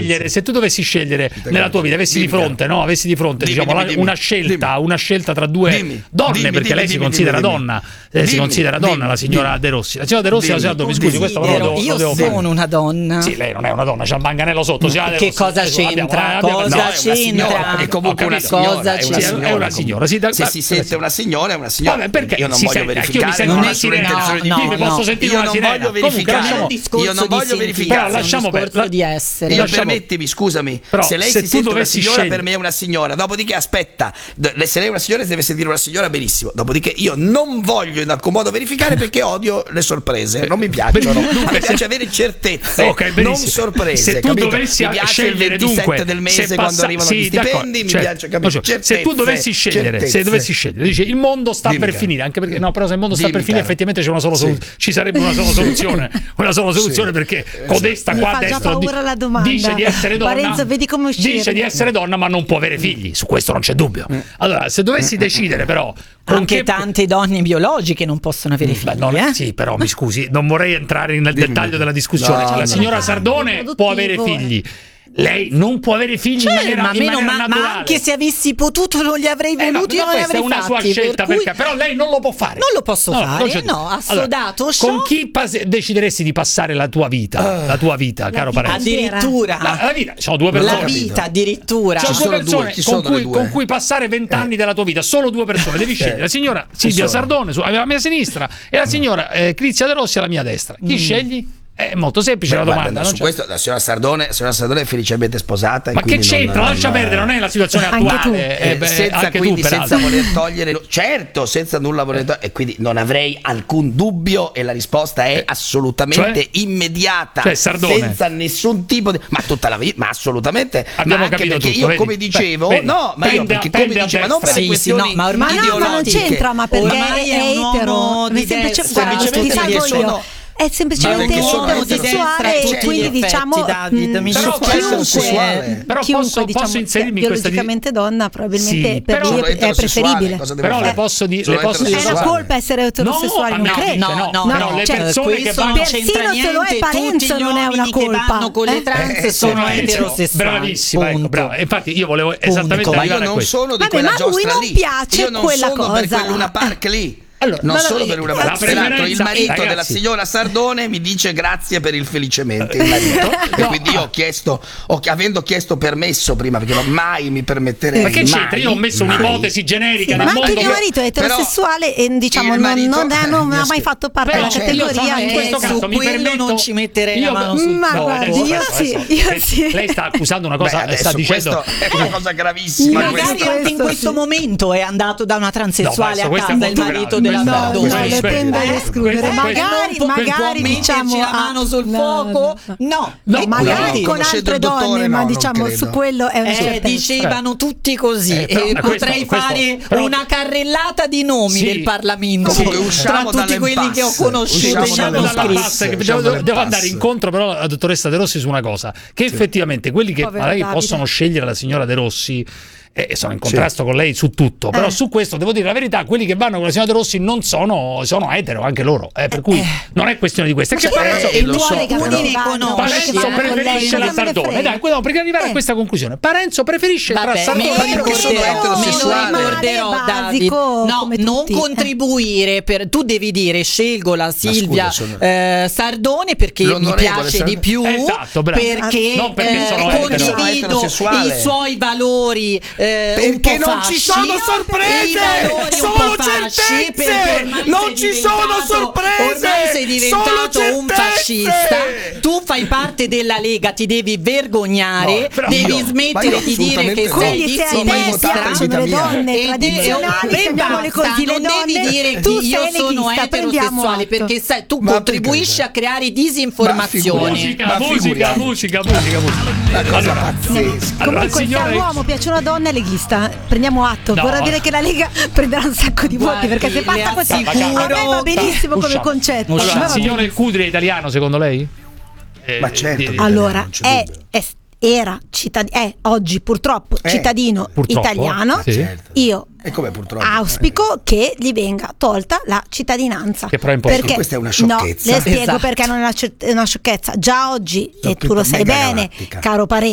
dovessi scegliere nella tua vita, avessi di fronte, una scelta tra due donne, perché lei si considera donna, la signora De Rossi. La signora De Rossi, mi scusi, questo io sono una donna. Sì, lei non è una donna, c'ha il manganello sotto. Che cosa c'entra? Cosa c'entra? È comunque una signora. È una signora. Se si sente una signora, è una signora. Vabbè, perché io non voglio verificare. Non è sulle intenzioni di Vivi, posso sentire una sirena. Io non voglio verificare. Lasciamo perdere di essere. Io permettimi, scusami, se lei si sente una signora, per me è una signora. Dopodiché aspetta, se lei è una signora si deve sentire una signora, benissimo. Dopodiché io non voglio in alcun modo verificare, perché odio le sorprese, non mi piacciono. Mi piace avere certezze, non sorprese. Se tu dovessi mi piace il scegliere 27 del mese quando arrivano gli stipendi, mi piace capire. Se tu dovessi scegliere, dice il mondo sta per finire, anche perché però se il mondo sta per finire effettivamente c'è una sola ci sarebbe una sola soluzione, perché codesta qua a destra dice di essere donna, Parenzo, vedi come dice di essere donna, ma non può avere figli, su questo non c'è dubbio. Allora, se dovessi decidere però anche tante donne biologiche non possono avere figli, sì, però mi scusi, non vorrei entrare nel dettaglio della discussione. La signora Sardone può avere figli, lei non può avere figli in maniera naturale. Ma anche se avessi potuto non li avrei voluti, non li avrei fatti. Questa è una sua scelta, però lei non lo può fare. Non lo posso fare, assodato. Con chi decideresti di passare la tua vita, caro Parenzo? Addirittura la vita, sono due persone. La vita addirittura. Sono due persone con cui passare 20 anni della tua vita, solo due persone, devi scegliere. La signora Silvia Sardone alla mia sinistra e la signora Crizia De Rossi alla mia destra. Chi scegli? È molto semplice la domanda. Su questo la signora Sardone è felicemente sposata. Ma che c'entra? Lascia perdere, non è la situazione attuale. Senza voler togliere, certo, senza nulla voler togliere, e quindi non avrei alcun dubbio, e la risposta è assolutamente immediata, senza nessun tipo di. Ma tutta la vita, ma assolutamente. Abbiamo capito perché tutto, io come dicevo, non per le questioni ma non c'entra, ma perché è etero, è semplicemente eterosessuale, e quindi diciamo chiunque posso inserirmi in questa biologicamente donna probabilmente per lui è preferibile. Però le posso dire è una colpa essere eterosessuale, non credo. No, le persone che vanno persino se lo è Parenzo non è una colpa. Con le trans sono eterosessuali. Bravissima, brava. Infatti io volevo esattamente arrivare a questo. Io non sono di quella giostra lì. Io non sono per quel Luna Park lì. Non solo per una peraltro il marito della signora Sardone mi dice grazie per il felicemente, il marito, e quindi io ho chiesto, avendo chiesto permesso prima, perché mai mi permetterei. Ma che c'entra? Io ho messo un'ipotesi generica del ma mondo. anche mio marito è eterosessuale e diciamo non ha mai fatto parte della categoria. In questo caso mi permetto, non ci metterei la mano sul io sì. Lei sta accusando una cosa, sta dicendo è una cosa gravissima. Magari anche in questo momento è andato da una transessuale a casa il marito della Sardone. Le tende ad escludere. Magari diciamo la mano sul fuoco. No, magari con altre donne, ma diciamo su quello è una certezza. Dicevano tutti così, e potrei fare una carrellata di nomi del Parlamento tra tutti quelli che ho conosciuto. Devo andare incontro però alla dottoressa De Rossi su una cosa, che effettivamente quelli che magari possono scegliere la signora De Rossi sono in contrasto con lei su tutto, però su questo devo dire la verità, quelli che vanno con la signora De Rossi non sono etero anche loro, per cui non è questione di questo. Parenzo preferisce la Sardone, dai, perché arrivare a questa conclusione Parenzo preferisce la Sardone, perché sono eterosessuale, non contribuire tu devi dire scelgo la Silvia Sardone perché mi piace di più, perché condivido i suoi valori, perché non ci sono sorprese, solo certezze, non ci sono sorprese, ormai sei diventato un fascista, tu fai parte della Lega, ti devi vergognare, devi smettere di dire che sei di sinistra, le donne tradizionali, chiamiamole così, le non devi dire che io sono eterosessuale, perché tu contribuisci a creare disinformazione. Musica. Una cosa pazzesca. Comunque se all'uomo piace una donna è leghista, prendiamo atto. Vorrà dire che la Lega prenderà un sacco di voti, perché se passa così a me va benissimo come concetto. Allora, signore Cudri è italiano secondo lei? Ma certo. Allora era oggi purtroppo cittadino italiano. Io auspico che gli venga tolta la cittadinanza, che però è impossibile. Perché questa è una sciocchezza. No, le spiego perché non è una sciocchezza. Già oggi, e tu lo sai bene, caro Parenzo,